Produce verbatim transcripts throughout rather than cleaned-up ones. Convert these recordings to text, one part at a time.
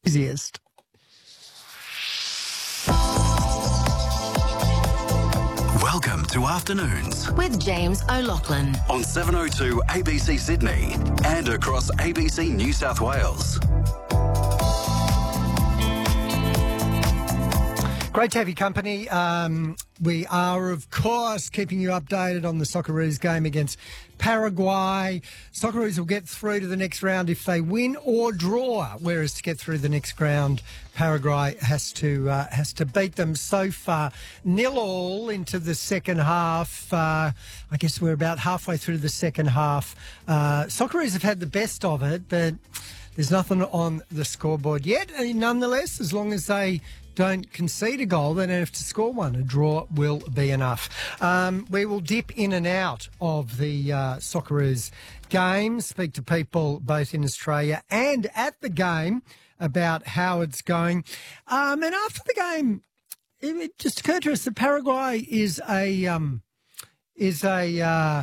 Easiest. Welcome to Afternoons with James O'Loughlin on seven oh two A B C Sydney and across A B C New South Wales. Great to have your company. Um, we are, of course, keeping you updated on the Socceroos game against Paraguay. Socceroos will get through to the next round if they win or draw, whereas to get through the next round, Paraguay has to uh, has to beat them. So far, nil all into the second half. Uh, I guess we're about halfway through the second half. Uh, Socceroos have had the best of it, but there's nothing on the scoreboard yet. And nonetheless, as long as they don't concede a goal, they don't have to score one. A draw will be enough. Um, we will dip in and out of the uh, Socceroos game, speak to people both in Australia and at the game about how it's going. Um, and after the game, it, it just occurred to us that Paraguay is a um, is a uh,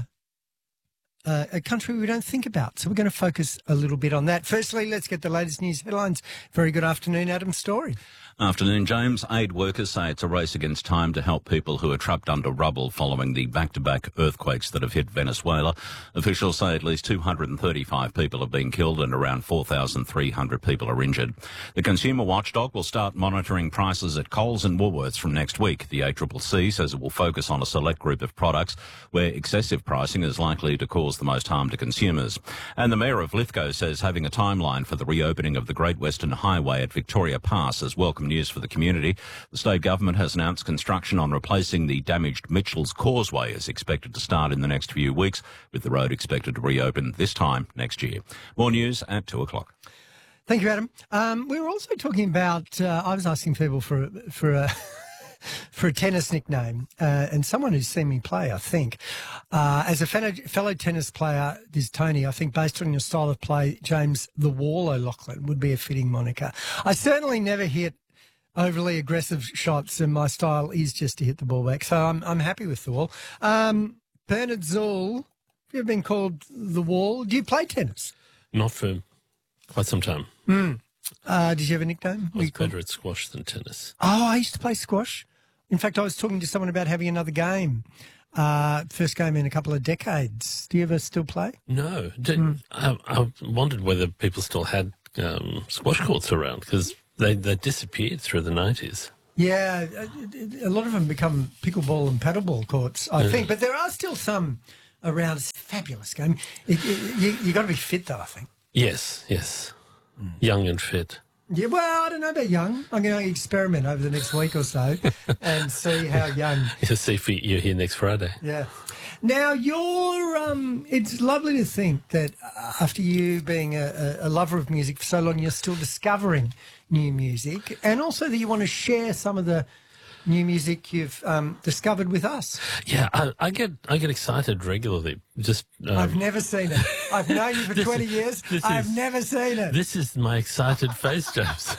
Uh, a country we don't think about. So we're going to focus a little bit on that. Firstly, let's get the latest news headlines. Very good afternoon, Adam Story. Afternoon, James. Aid workers say it's a race against time to help people who are trapped under rubble following the back-to-back earthquakes that have hit Venezuela. Officials say at least two hundred thirty-five people have been killed and around four thousand three hundred people are injured. The consumer watchdog will start monitoring prices at Coles and Woolworths from next week. The A C C C says it will focus on a select group of products where excessive pricing is likely to cause the most harm to consumers. And the Mayor of Lithgow says having a timeline for the reopening of the Great Western Highway at Victoria Pass is welcome news for the community. The state government has announced construction on replacing the damaged Mitchell's Causeway is expected to start in the next few weeks, with the road expected to reopen this time next year. More news at two o'clock. Thank you, Adam. Um, we were also talking about, uh, I was asking people for, for a... for a tennis nickname, uh, and someone who's seen me play, I think. Uh, as a fellow, fellow tennis player, this Tony, I think based on your style of play, James the Wall O'Loughlin would be a fitting moniker. I certainly never hit overly aggressive shots, and my style is just to hit the ball back, so I'm I'm happy with the Wall. Um, Bernard Zool, have you ever been called the Wall? Do you play tennis? Not for quite some time. Mm. Uh, did you have a nickname? I was better at squash than tennis. Oh, I used to play squash. In fact, I was talking to someone about having another game. Uh, first game in a couple of decades. Do you ever still play? No. Did, mm. I, I wondered whether people still had um, squash courts around, because they, they disappeared through the nineties. Yeah, a, a lot of them become pickleball and paddleball courts, I yeah. think. But there are still some around. It's a fabulous game. It, it, you you got to be fit, though, I think. Yes, yes. Mm. Young and fit. Yeah, well, I don't know about young. I'm going to experiment over the next week or so and see how young. You'll see if you're here next Friday. Yeah. Now, you're, um, it's lovely to think that after you being a, a lover of music for so long, you're still discovering new music, and also that you want to share some of the new music you've um, discovered with us. Yeah, I, I get I get excited regularly. Just um, I've never seen it. I've known you for twenty is, years. I've is, never seen it. This is my excited face, James.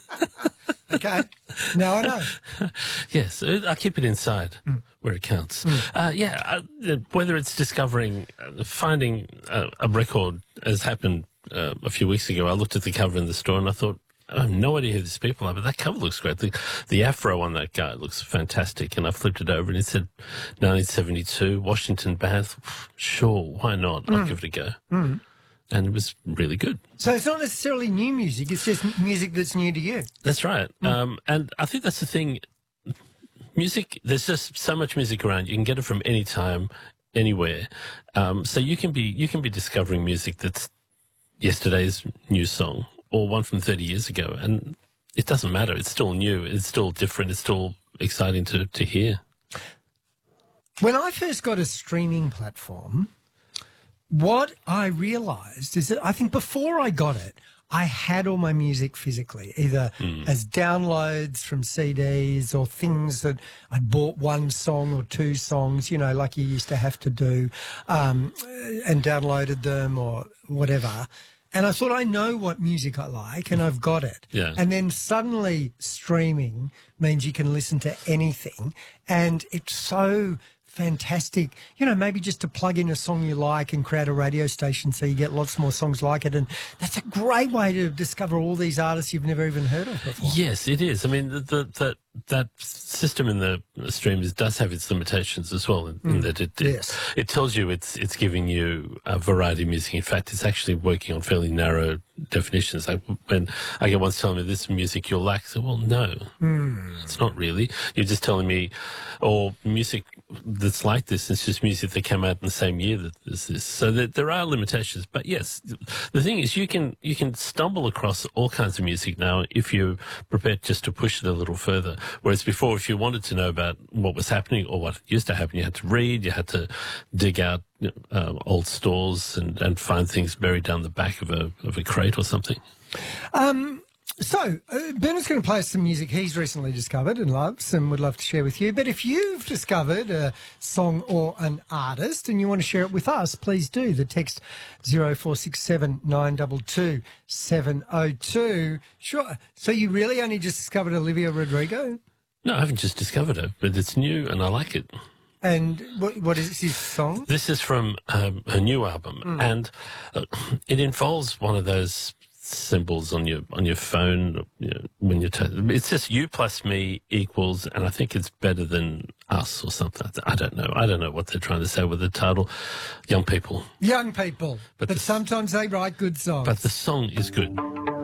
Okay, now I know. Yes, I keep it inside mm. where it counts. Mm. Uh, yeah, uh, whether it's discovering, uh, finding a, a record, as happened uh, a few weeks ago. I looked at the cover in the store and I thought, I have no idea who these people are, but that cover looks great. The, the afro on that guy looks fantastic. And I flipped it over and it said nineteen seventy-two, Washington Bath. Sure, why not? I'll mm. give it a go. Mm. And it was really good. So it's not necessarily new music, it's just music that's new to you. That's right. Mm. Um, and I think that's the thing. Music, there's just so much music around. You can get it from any time, anywhere. Um, so you can be you can be discovering music that's yesterday's new song, or one from thirty years ago, and it doesn't matter. It's still new. It's still different. It's still exciting to, to hear. When I first got a streaming platform, what I realised is that I think before I got it, I had all my music physically, either mm. as downloads from C Ds or things that I bought one song or two songs, you know, like you used to have to do, um, and downloaded them or whatever. And I thought, I know what music I like, and I've got it. Yeah. And then suddenly streaming means you can listen to anything, and it's so fantastic. You know, maybe just to plug in a song you like and create a radio station so you get lots more songs like it. And that's a great way to discover all these artists you've never even heard of before. Yes, it is. I mean, the, the, the, that system in the streams does have its limitations as well, in, mm. in that it, it, yes. it tells you it's it's giving you a variety of music. In fact, it's actually working on fairly narrow definitions. Like when I get one's telling me this music you'll like, so well, no, mm. it's not really. You're just telling me, or music that's like this, it's just music that came out in the same year that this is. So there, there are limitations. But yes, the thing is you can you can stumble across all kinds of music now if you're prepared just to push it a little further. Whereas before, if you wanted to know about what was happening or what used to happen, you had to read, you had to dig out uh, old stores and, and find things buried down the back of a of a crate or something. Um, so, uh, Bernard's going to play us some music he's recently discovered and loves and would love to share with you. But if you've discovered a song or an artist and you want to share it with us, please do. The text zero four six seven nine two two seven zero two. Sure. So you really only just discovered Olivia Rodrigo? No, I haven't just discovered her, but it's new and I like it. And what, what is this song? This is from um, her new album, mm. and uh, it involves one of those symbols on your on your phone. You know, when you're t- it's just you plus me equals, and I think it's better than us or something. I don't know. I don't know what they're trying to say with the title. Young people. Young people. But, but the, sometimes they write good songs. But the song is good.